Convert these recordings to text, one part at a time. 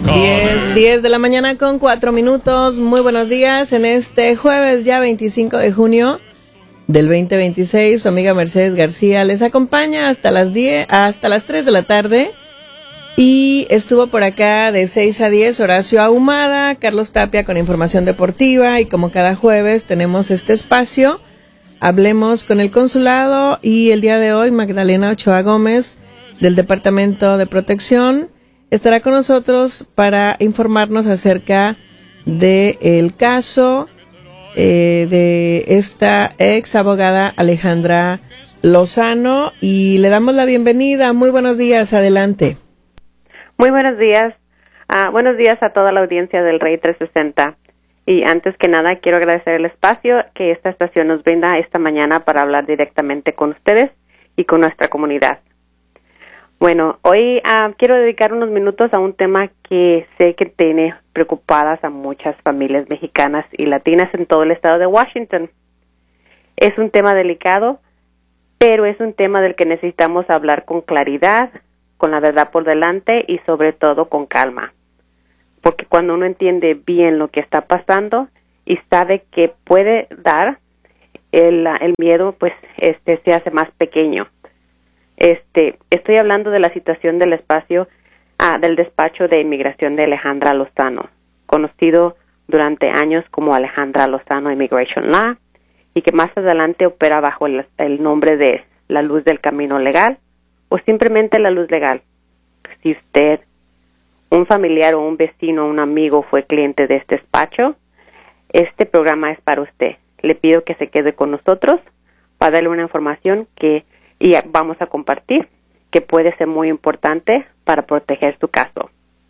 10 de la mañana con 4 minutos. Muy buenos días en este jueves ya 25 de junio del 2026. Su amiga Mercedes García les acompaña hasta las 3 de la tarde. Y estuvo por acá de 6 a 10 Horacio Ahumada, Carlos Tapia con información deportiva. Y como cada jueves tenemos este espacio, hablemos con el consulado. Y el día de hoy Magdalena Ochoa Gómez del Departamento de Protección estará con nosotros para informarnos acerca del caso de esta ex abogada Alejandra Lozano, y le damos la bienvenida. Muy buenos días, adelante. Muy buenos días. Buenos días a toda la audiencia del Rey 360. Y antes que nada quiero agradecer el espacio que esta estación nos brinda esta mañana para hablar directamente con ustedes y con nuestra comunidad. Bueno, hoy quiero dedicar unos minutos a un tema que sé que tiene preocupadas a muchas familias mexicanas y latinas en todo el estado de Washington. Es un tema delicado, pero es un tema del que necesitamos hablar con claridad, con la verdad por delante y sobre todo con calma. Porque cuando uno entiende bien lo que está pasando y sabe que puede dar, el miedo pues se hace más pequeño. Estoy hablando de la situación del del despacho de inmigración de Alejandra Lozano, conocido durante años como Alejandra Lozano Immigration Law, y que más adelante opera bajo el nombre de la Luz del Camino Legal o simplemente la Luz Legal. Si usted, un familiar o un vecino o un amigo fue cliente de este despacho, este programa es para usted. Le pido que se quede con nosotros para darle una información y vamos a compartir, que puede ser muy importante para proteger su caso.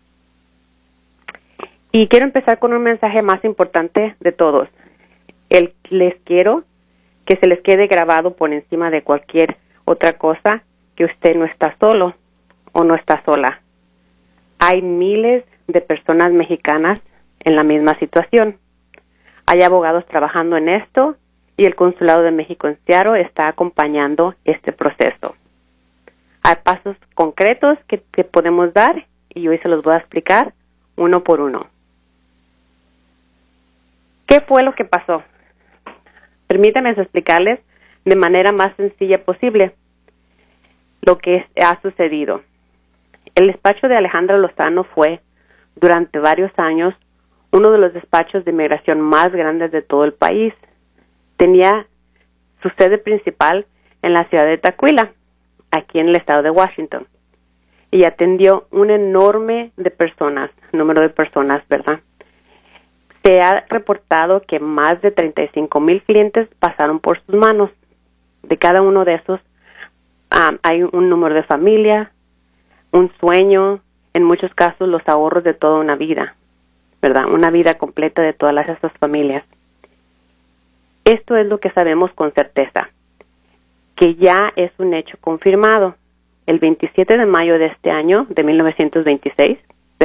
Y quiero empezar con un mensaje más importante de todos. Les quiero que se les quede grabado por encima de cualquier otra cosa que usted no está solo o no está sola. Hay miles de personas mexicanas en la misma situación. Hay abogados trabajando en esto y el Consulado de México en Seattle está acompañando este proceso. Hay pasos concretos que podemos dar y hoy se los voy a explicar uno por uno. ¿Qué fue lo que pasó? Permítanme explicarles de manera más sencilla posible lo que ha sucedido. El despacho de Alejandra Lozano fue, durante varios años, uno de los despachos de inmigración más grandes de todo el país. Tenía su sede principal en la ciudad de Tukwila, aquí en el estado de Washington, y atendió un enorme número de personas, ¿verdad? Se ha reportado que más de 35,000 clientes pasaron por sus manos. De cada uno de esos hay un número de familia, un sueño, en muchos casos los ahorros de toda una vida, ¿verdad? Una vida completa de todas esas familias. Esto es lo que sabemos con certeza, que ya es un hecho confirmado. El 27 de mayo de este año, de 2026,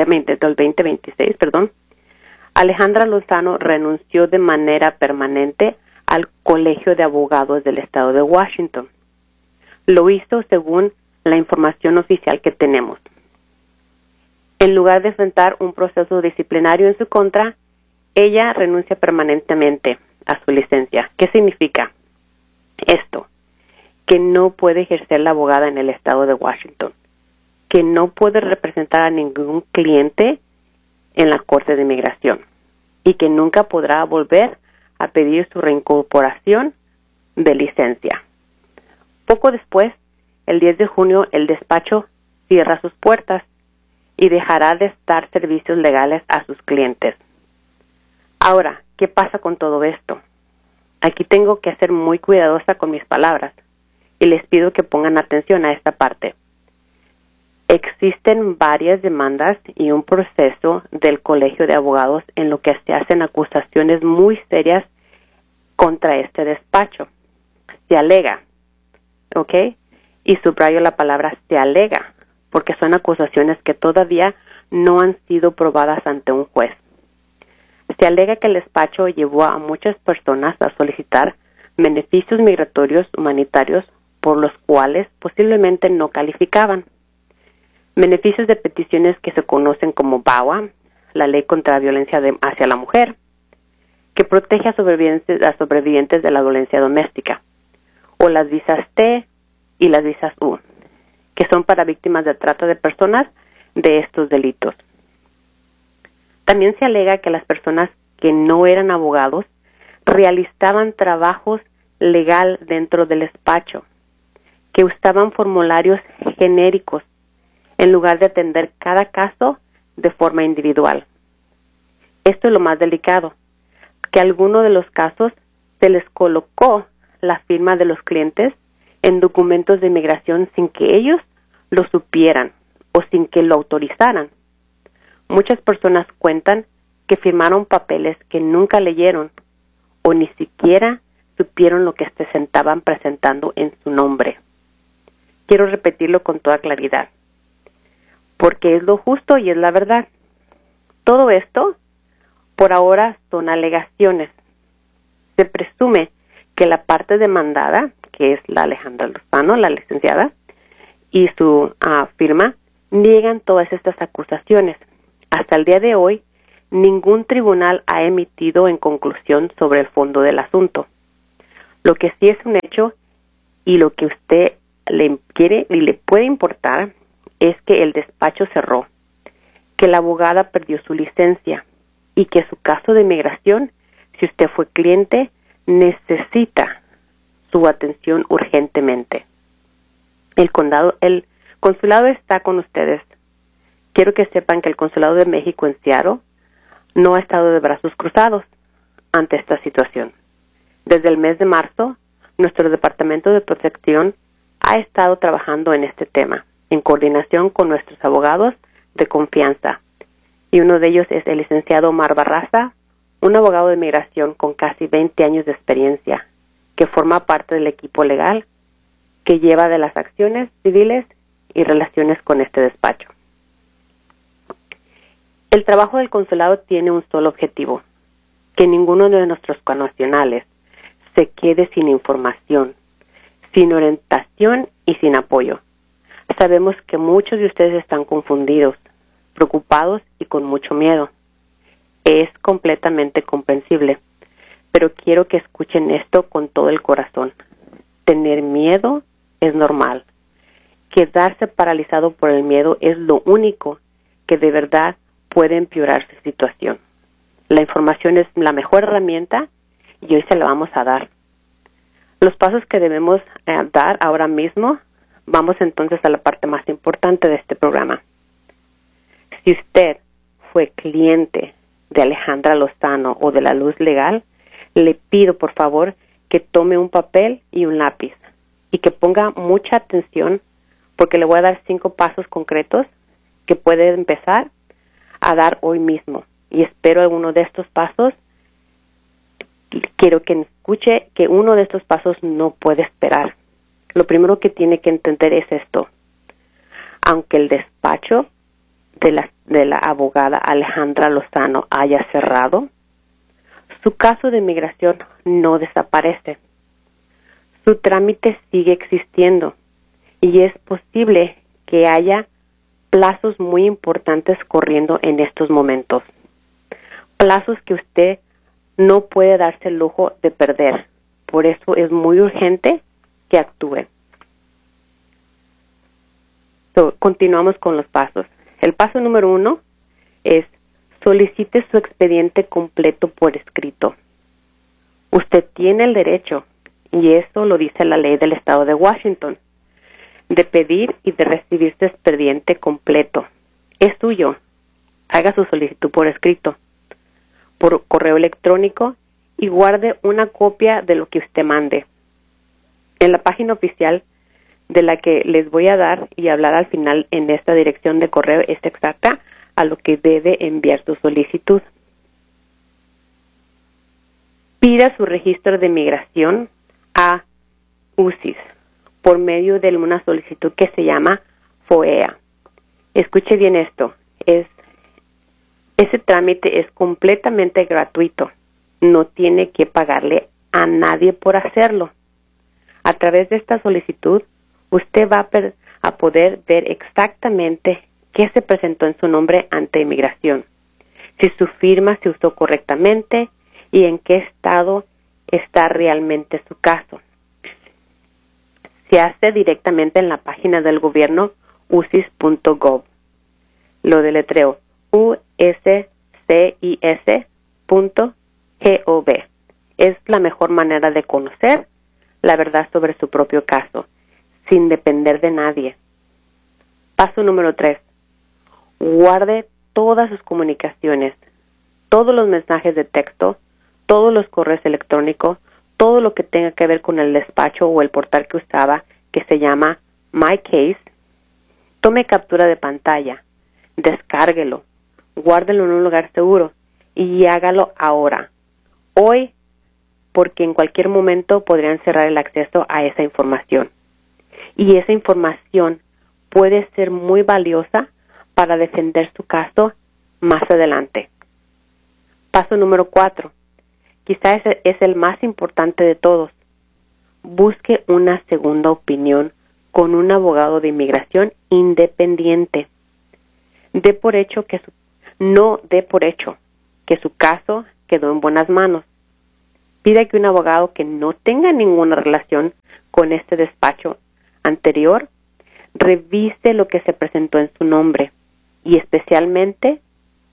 Alejandra Lozano renunció de manera permanente al Colegio de Abogados del Estado de Washington. Lo hizo según la información oficial que tenemos. En lugar de enfrentar un proceso disciplinario en su contra, ella renuncia permanentemente a su licencia. ¿Qué significa esto? Que no puede ejercer la abogada en el estado de Washington, que no puede representar a ningún cliente en la Corte de Inmigración y que nunca podrá volver a pedir su reincorporación de licencia. Poco después, el 10 de junio, el despacho cierra sus puertas y dejará de dar servicios legales a sus clientes. Ahora, ¿qué pasa con todo esto? Aquí tengo que ser muy cuidadosa con mis palabras y les pido que pongan atención a esta parte. Existen varias demandas y un proceso del Colegio de Abogados en lo que se hacen acusaciones muy serias contra este despacho. Se alega, ¿ok? Y subrayo la palabra se alega, porque son acusaciones que todavía no han sido probadas ante un juez. Se alega que el despacho llevó a muchas personas a solicitar beneficios migratorios humanitarios por los cuales posiblemente no calificaban. Beneficios de peticiones que se conocen como VAWA, la Ley contra la Violencia hacia la Mujer, que protege a sobrevivientes de la violencia doméstica, o las visas T y las visas U, que son para víctimas de trata de personas de estos delitos. También se alega que las personas que no eran abogados realizaban trabajos legal dentro del despacho, que usaban formularios genéricos en lugar de atender cada caso de forma individual. Esto es lo más delicado, que a algunos de los casos se les colocó la firma de los clientes en documentos de inmigración sin que ellos lo supieran o sin que lo autorizaran. Muchas personas cuentan que firmaron papeles que nunca leyeron o ni siquiera supieron lo que se estaban presentando en su nombre. Quiero repetirlo con toda claridad, porque es lo justo y es la verdad. Todo esto, por ahora, son alegaciones. Se presume que la parte demandada, que es la Alejandra Lozano, la licenciada, y su firma, niegan todas estas acusaciones. Hasta el día de hoy, ningún tribunal ha emitido en conclusión sobre el fondo del asunto. Lo que sí es un hecho y lo que usted le quiere y le puede importar es que el despacho cerró, que la abogada perdió su licencia y que su caso de inmigración, si usted fue cliente, necesita su atención urgentemente. El consulado está con ustedes. Quiero que sepan que el Consulado de México en Seattle no ha estado de brazos cruzados ante esta situación. Desde el mes de marzo, nuestro Departamento de Protección ha estado trabajando en este tema, en coordinación con nuestros abogados de confianza. Y uno de ellos es el licenciado Omar Barraza, un abogado de inmigración con casi 20 años de experiencia, que forma parte del equipo legal que lleva de las acciones civiles y relaciones con este despacho. El trabajo del consulado tiene un solo objetivo: que ninguno de nuestros connacionales se quede sin información, sin orientación y sin apoyo. Sabemos que muchos de ustedes están confundidos, preocupados y con mucho miedo. Es completamente comprensible, pero quiero que escuchen esto con todo el corazón. Tener miedo es normal. Quedarse paralizado por el miedo es lo único que de verdad puede empeorar su situación. La información es la mejor herramienta y hoy se la vamos a dar. Los pasos que debemos dar ahora mismo, vamos entonces a la parte más importante de este programa. Si usted fue cliente de Alejandra Lozano o de la Luz Legal, le pido por favor que tome un papel y un lápiz y que ponga mucha atención, porque le voy a dar 5 pasos concretos que puede empezar a dar hoy mismo. Y espero alguno de estos pasos, quiero que escuche que uno de estos pasos no puede esperar. Lo primero que tiene que entender es esto: aunque el despacho de la abogada Alejandra Lozano haya cerrado, su caso de inmigración no desaparece. Su trámite sigue existiendo y es posible que haya plazos muy importantes corriendo en estos momentos. Plazos que usted no puede darse el lujo de perder. Por eso es muy urgente que actúe. Continuamos con los pasos. El paso número 1 es: solicite su expediente completo por escrito. Usted tiene el derecho, y eso lo dice la ley del estado de Washington, de pedir y de recibir su expediente completo. Es suyo. Haga su solicitud por escrito, por correo electrónico, y guarde una copia de lo que usted mande. En la página oficial de la que les voy a dar y hablar al final en esta dirección de correo es exacta a lo que debe enviar su solicitud. Pida su registro de migración a USIS por medio de una solicitud que se llama FOEA. Escuche bien esto: ese trámite es completamente gratuito. No tiene que pagarle a nadie por hacerlo. A través de esta solicitud, usted va a poder ver exactamente qué se presentó en su nombre ante inmigración, si su firma se usó correctamente y en qué estado está realmente su caso. Se hace directamente en la página del gobierno usis.gov. Lo deletreo uscis.gov. Es la mejor manera de conocer la verdad sobre su propio caso, sin depender de nadie. Paso número 3. Guarde todas sus comunicaciones, todos los mensajes de texto, todos los correos electrónicos, todo lo que tenga que ver con el despacho o el portal que usaba, que se llama My Case. Tome captura de pantalla, descárguelo, guárdelo en un lugar seguro y hágalo ahora, hoy, porque en cualquier momento podrían cerrar el acceso a esa información. Y esa información puede ser muy valiosa para defender su caso más adelante. Paso número 4. Quizás es el más importante de todos. Busque una segunda opinión con un abogado de inmigración independiente. No dé por hecho que su caso quedó en buenas manos. Pida que un abogado que no tenga ninguna relación con este despacho anterior revise lo que se presentó en su nombre y especialmente,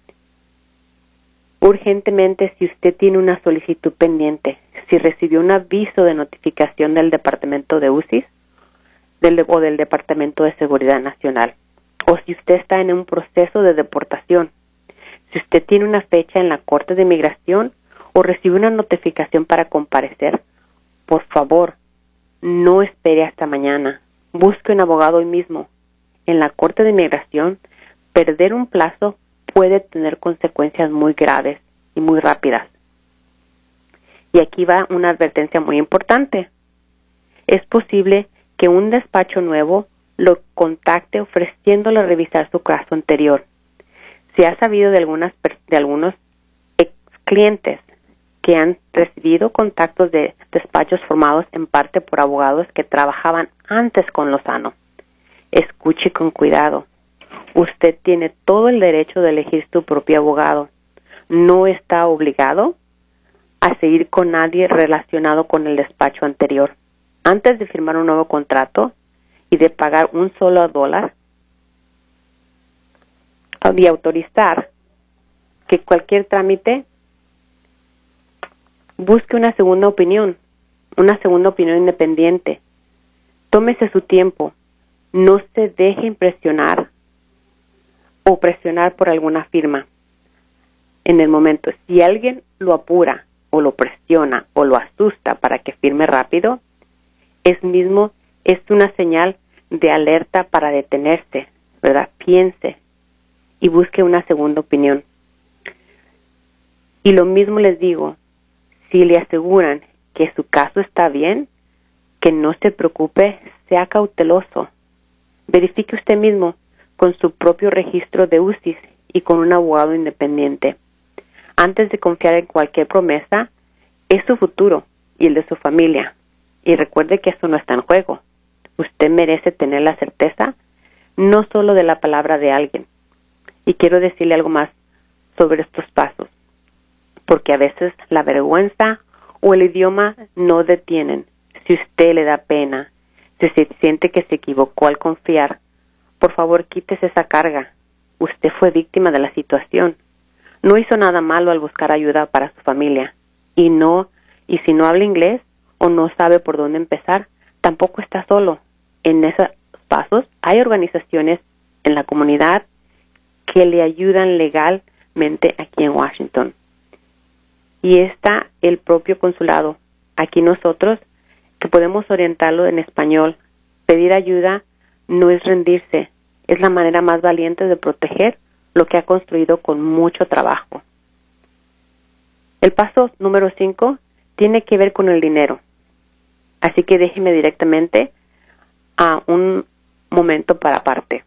urgentemente, si usted tiene una solicitud pendiente, si recibió un aviso de notificación del Departamento de UCIS o del Departamento de Seguridad Nacional, o si usted está en un proceso de deportación, si usted tiene una fecha en la Corte de Inmigración o recibe una notificación para comparecer, por favor, no espere hasta mañana. Busque un abogado hoy mismo. En la Corte de Inmigración, perder un plazo puede tener consecuencias muy graves y muy rápidas. Y aquí va una advertencia muy importante. Es posible que un despacho nuevo lo contacte ofreciéndole revisar su caso anterior. Se ha sabido de algunos ex clientes que han recibido contactos de despachos formados en parte por abogados que trabajaban antes con Lozano. Escuche con cuidado. Usted tiene todo el derecho de elegir su propio abogado. No está obligado a seguir con nadie relacionado con el despacho anterior. Antes de firmar un nuevo contrato y de pagar un solo $1 y autorizar que cualquier trámite, busque una segunda opinión independiente. Tómese su tiempo. No se deje impresionar o presionar por alguna firma en el momento. Si alguien lo apura o lo presiona o lo asusta para que firme rápido, es una señal de alerta para detenerse, ¿verdad? Piense y busque una segunda opinión. Y lo mismo les digo, si le aseguran que su caso está bien, que no se preocupe, sea cauteloso. Verifique usted mismo con su propio registro de UCIS y con un abogado independiente. Antes de confiar en cualquier promesa, es su futuro y el de su familia. Y recuerde que eso no está en juego. Usted merece tener la certeza no solo de la palabra de alguien. Y quiero decirle algo más sobre estos pasos, porque a veces la vergüenza o el idioma no detienen. Si usted le da pena, si se siente que se equivocó al confiar, por favor quítese esa carga. Usted fue víctima de la situación. No hizo nada malo al buscar ayuda para su familia. Y si no habla inglés o no sabe por dónde empezar, tampoco está solo. En esos pasos hay organizaciones en la comunidad que le ayudan legalmente aquí en Washington. Y está el propio consulado. Aquí nosotros, que podemos orientarlo en español. Pedir ayuda no es rendirse. Es la manera más valiente de proteger lo que ha construido con mucho trabajo. El paso número 5 tiene que ver con el dinero. Así que déjeme directamente a un momento para aparte.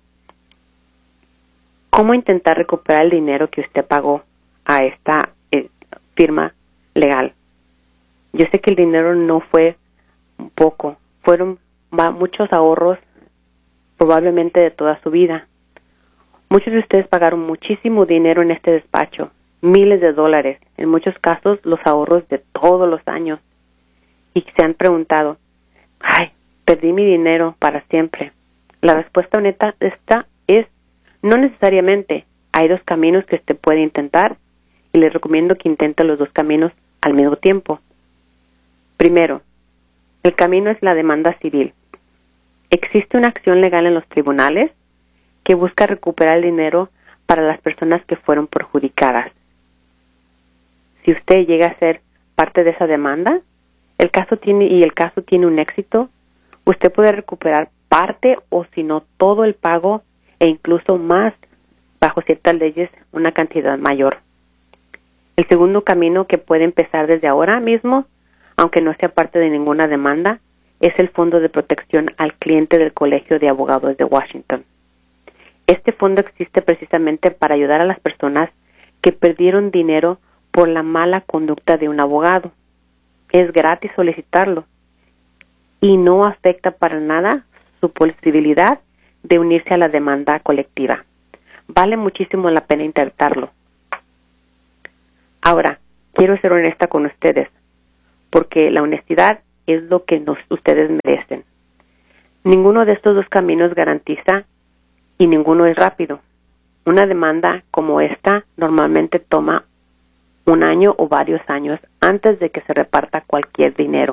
¿Cómo intentar recuperar el dinero que usted pagó a esta firma legal? Yo sé que el dinero no fue poco, fueron muchos ahorros, probablemente de toda su vida. Muchos de ustedes pagaron muchísimo dinero en este despacho, miles de dólares, en muchos casos los ahorros de todos los años, y se han preguntado, ay, perdí mi dinero para siempre. La respuesta honesta es no necesariamente. Hay dos caminos que usted puede intentar y les recomiendo que intente los dos caminos al mismo tiempo. Primero, el camino es la demanda civil. Existe una acción legal en los tribunales que busca recuperar el dinero para las personas que fueron perjudicadas. Si usted llega a ser parte de esa demanda, el caso tiene un éxito, usted puede recuperar parte o si no todo el pago e incluso más, bajo ciertas leyes, una cantidad mayor. El segundo camino que puede empezar desde ahora mismo, aunque no sea parte de ninguna demanda, es el Fondo de Protección al Cliente del Colegio de Abogados de Washington. Este fondo existe precisamente para ayudar a las personas que perdieron dinero por la mala conducta de un abogado. Es gratis solicitarlo y no afecta para nada su posibilidad de unirse a la demanda colectiva. Vale muchísimo la pena intentarlo. Ahora, quiero ser honesta con ustedes, porque la honestidad es lo que ustedes merecen. Ninguno de estos dos caminos garantiza y ninguno es rápido. Una demanda como esta normalmente toma un año o varios años antes de que se reparta cualquier dinero.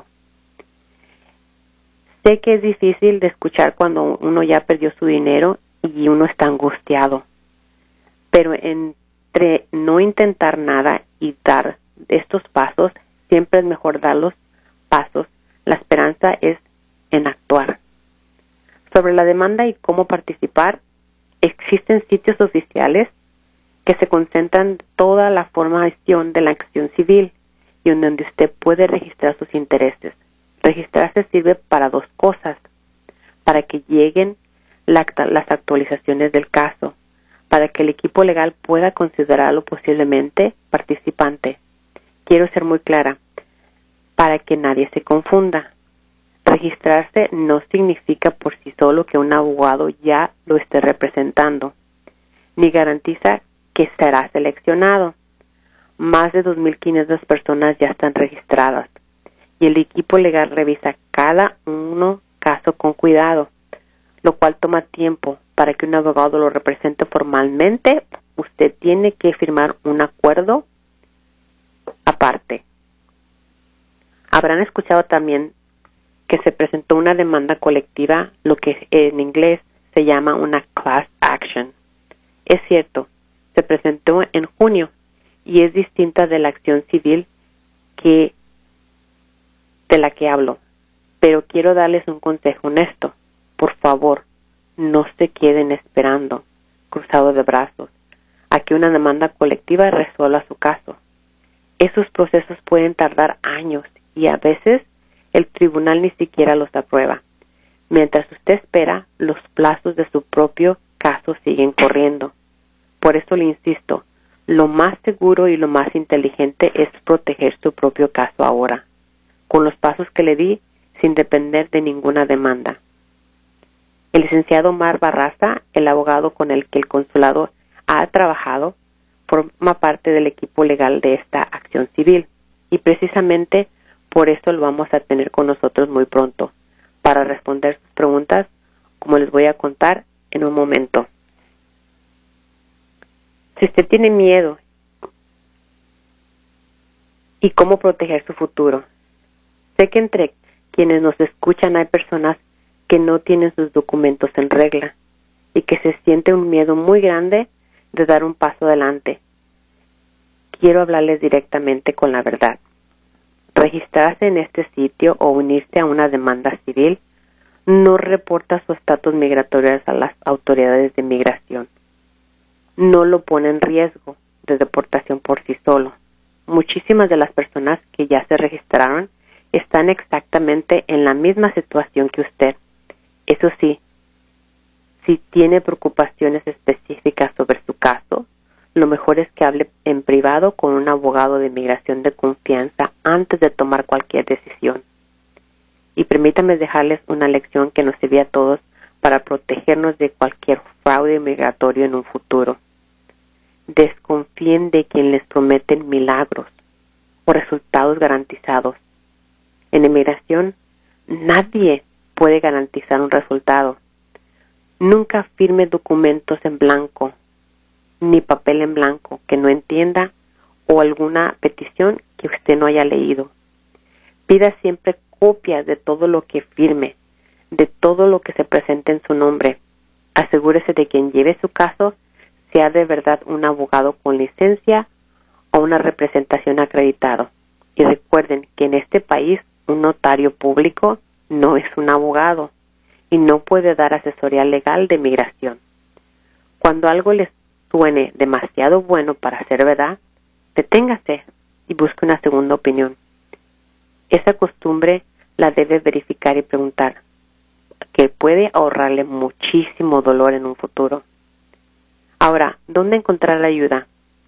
Sé que es difícil de escuchar cuando uno ya perdió su dinero y uno está angustiado, pero entre no intentar nada y dar estos pasos, siempre es mejor dar los pasos. La esperanza es en actuar. Sobre la demanda y cómo participar, existen sitios oficiales que se concentran toda la formación de la acción civil y en donde usted puede registrar sus intereses. Registrarse sirve para dos cosas: para que lleguen las actualizaciones del caso, para que el equipo legal pueda considerarlo posiblemente participante. Quiero ser muy clara, para que nadie se confunda. Registrarse no significa por sí solo que un abogado ya lo esté representando, ni garantiza que será seleccionado. Más de 2.500 personas ya están registradas y el equipo legal revisa cada caso con cuidado, lo cual toma tiempo. Para que un abogado lo represente formalmente, usted tiene que firmar un acuerdo aparte. Habrán escuchado también que se presentó una demanda colectiva, lo que en inglés se llama una class action. Es cierto, se presentó en junio y es distinta de la acción civil de la que hablo, pero quiero darles un consejo honesto. Por favor, no se queden esperando, cruzados de brazos, a que una demanda colectiva resuelva su caso. Esos procesos pueden tardar años y a veces el tribunal ni siquiera los aprueba. Mientras usted espera, los plazos de su propio caso siguen corriendo. Por eso le insisto, lo más seguro y lo más inteligente es proteger su propio caso ahora, con los pasos que le di, sin depender de ninguna demanda. El licenciado Omar Barraza, el abogado con el que el consulado ha trabajado, forma parte del equipo legal de esta acción civil y precisamente por eso lo vamos a tener con nosotros muy pronto para responder sus preguntas, como les voy a contar en un momento. Si usted tiene miedo y cómo proteger su futuro, sé que entre quienes nos escuchan hay personas que no tienen sus documentos en regla y que se siente un miedo muy grande de dar un paso adelante. Quiero hablarles directamente con la verdad. Registrarse en este sitio o unirse a una demanda civil no reporta su estatus migratorio a las autoridades de migración. No lo pone en riesgo de deportación por sí solo. Muchísimas de las personas que ya se registraron están exactamente en la misma situación que usted. Eso sí, si tiene preocupaciones específicas sobre su caso, lo mejor es que hable en privado con un abogado de inmigración de confianza antes de tomar cualquier decisión. Y permítame dejarles una lección que nos sirve a todos para protegernos de cualquier fraude migratorio en un futuro. Desconfíen de quien les prometen milagros o resultados garantizados. En inmigración, nadie puede garantizar un resultado. Nunca firme documentos en blanco, ni papel en blanco que no entienda o alguna petición que usted no haya leído. Pida siempre copias de todo lo que firme, de todo lo que se presente en su nombre. Asegúrese de que quien lleve su caso sea de verdad un abogado con licencia o una representación acreditado. Y recuerden que en este país un notario público no es un abogado y no puede dar asesoría legal de migración. Cuando algo les suene demasiado bueno para ser verdad, deténgase y busque una segunda opinión. Esa costumbre la debe verificar y preguntar, que puede ahorrarle muchísimo dolor en un futuro. Ahora, ¿dónde encontrar ayuda?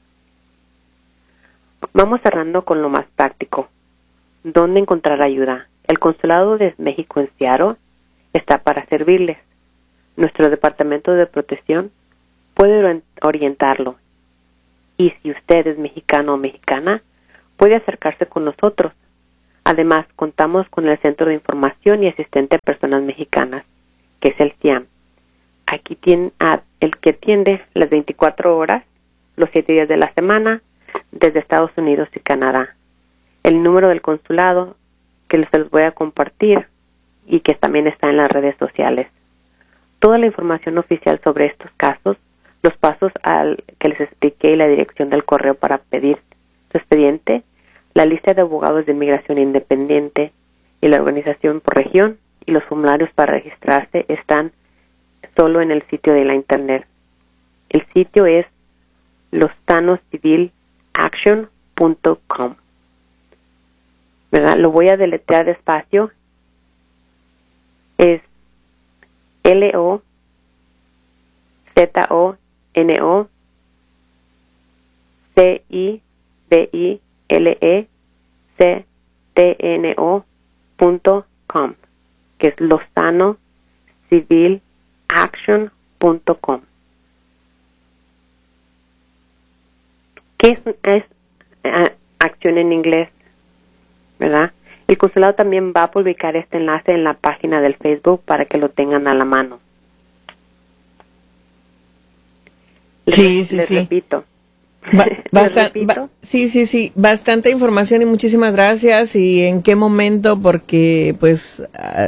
Vamos cerrando con lo más práctico. ¿Dónde encontrar ayuda? El Consulado de México en Seattle está para servirles. Nuestro Departamento de Protección puede orientarlo. Y si usted es mexicano o mexicana, puede acercarse con nosotros. Además, contamos con el Centro de Información y Asistente a Personas Mexicanas, que es el CIAM. Aquí tiene el que atiende las 24 horas, los 7 días de la semana, desde Estados Unidos y Canadá. El número del consulado que les voy a compartir y que también está en las redes sociales. Toda la información oficial sobre estos casos, los pasos que les expliqué y la dirección del correo para pedir su expediente, la lista de abogados de inmigración independiente y la organización por región y los formularios para registrarse están solo en el sitio de la internet. El sitio es lostanocivilaction.com. ¿Verdad? Lo voy a deletrear despacio. Es LOZONOCIVILECTNO.com, que es lostanocivilaction.com. ¿Qué es acción en inglés? ¿Verdad? El consulado también va a publicar este enlace en la página del Facebook para que lo tengan a la mano. Les repito. Sí, bastante información y muchísimas gracias. ¿Y en qué momento? Porque pues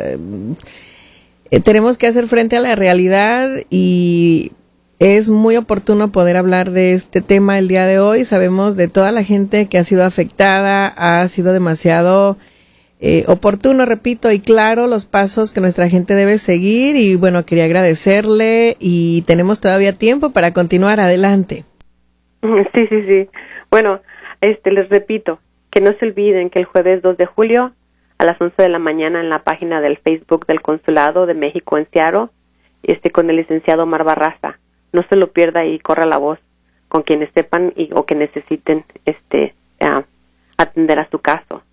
tenemos que hacer frente a la realidad y es muy oportuno poder hablar de este tema el día de hoy. Sabemos de toda la gente que ha sido afectada, ha sido demasiado oportuno, repito, y claro, los pasos que nuestra gente debe seguir. Y bueno, quería agradecerle y tenemos todavía tiempo para continuar adelante. Sí. Bueno, les repito, que no se olviden que el jueves 2 de julio a las 11 de la mañana en la página del Facebook del Consulado de México en Seattle, con el licenciado Omar Barraza. No se lo pierda y corra la voz con quienes sepan o que necesiten atender a su caso.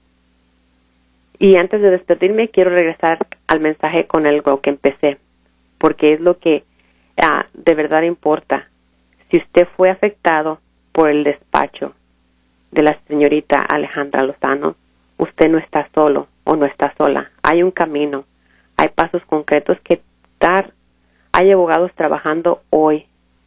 Y antes de despedirme, quiero regresar al mensaje con lo que empecé, porque es lo que de verdad importa. Si usted fue afectado por el despacho de la señorita Alejandra Lozano, usted no está solo o no está sola. Hay un camino, hay pasos concretos que dar. Hay abogados trabajando hoy.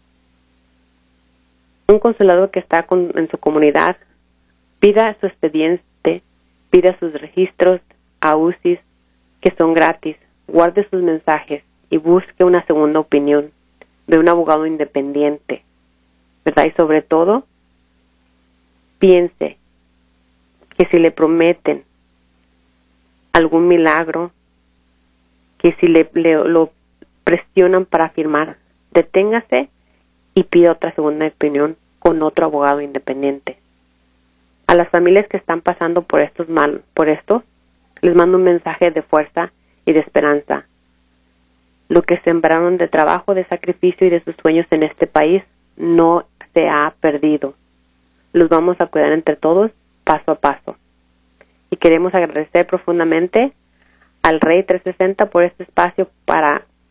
Un consulado que está en su comunidad, pida su expediente, pida sus registros a UCIS, que son gratis, guarde sus mensajes y busque una segunda opinión de un abogado independiente, ¿verdad? Y sobre todo, piense que si le prometen algún milagro, que si lo presionan para firmar, deténgase y pida otra segunda opinión con otro abogado independiente. A las familias que están pasando por esto, les mando un mensaje de fuerza y de esperanza. Lo que sembraron de trabajo, de sacrificio y de sus sueños en este país no se ha perdido. Los vamos a cuidar entre todos, paso a paso. Y queremos agradecer profundamente al Rey 360 por este espacio para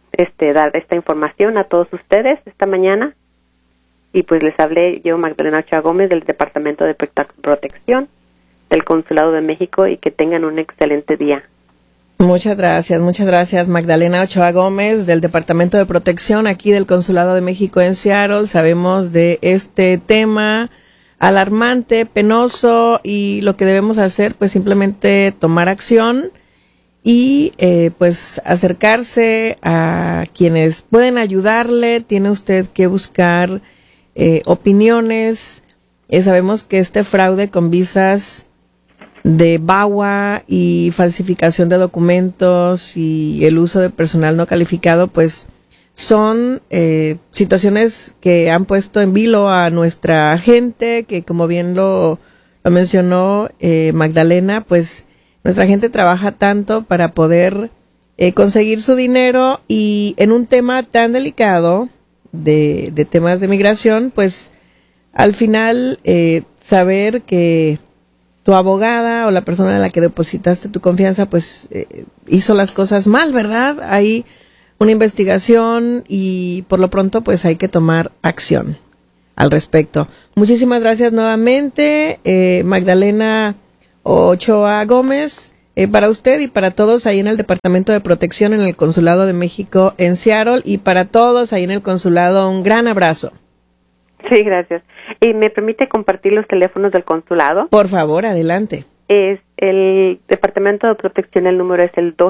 dar esta información a todos ustedes esta mañana. Y pues les hablé yo, Magdalena Ochoa Gómez, del Departamento de Protección del Consulado de México, y que tengan un excelente día. Muchas gracias, Magdalena Ochoa Gómez, del Departamento de Protección aquí del Consulado de México en Seattle. Sabemos de este tema alarmante, penoso, y lo que debemos hacer, pues simplemente tomar acción y pues acercarse a quienes pueden ayudarle. Tiene usted que buscar opiniones. Sabemos que este fraude con visas de VAWA y falsificación de documentos y el uso de personal no calificado, pues son situaciones que han puesto en vilo a nuestra gente, que como bien lo mencionó Magdalena, pues nuestra gente trabaja tanto para poder conseguir su dinero, y en un tema tan delicado de temas de migración, pues al final saber que tu abogada o la persona en la que depositaste tu confianza pues hizo las cosas mal, ¿verdad? Hay una investigación y por lo pronto pues hay que tomar acción al respecto. Muchísimas gracias nuevamente, Magdalena Ochoa Gómez, para usted y para todos ahí en el Departamento de Protección en el Consulado de México en Seattle, y para todos ahí en el consulado un gran abrazo. Sí, gracias. ¿Y me permite compartir los teléfonos del consulado? Por favor, adelante. Es el Departamento de Protección, el número es el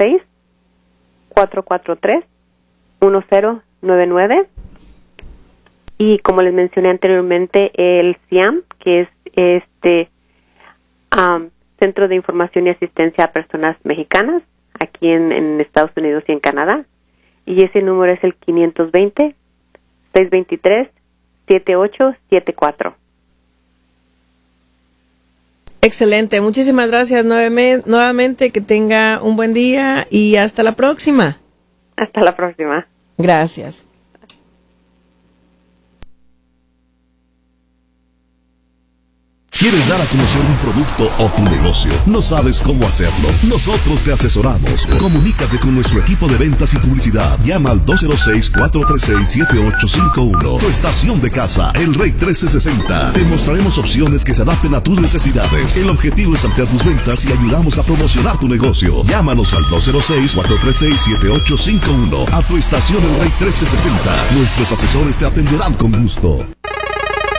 206-443-1099. Y como les mencioné anteriormente, el CIAM, que es Centro de Información y Asistencia a Personas Mexicanas, aquí en Estados Unidos y en Canadá. Y ese número es el 520-623-7874. Excelente, muchísimas gracias nuevamente, que tenga un buen día y hasta la próxima. Hasta la próxima. Gracias. ¿Quieres dar a conocer un producto o tu negocio? ¿No sabes cómo hacerlo? Nosotros te asesoramos. Comunícate con nuestro equipo de ventas y publicidad. Llama al 206-436-7851. Tu estación de casa, El Rey 1360. Te mostraremos opciones que se adapten a tus necesidades. El objetivo es ampliar tus ventas y ayudamos a promocionar tu negocio. Llámanos al 206-436-7851. A tu estación El Rey 1360. Nuestros asesores te atenderán con gusto.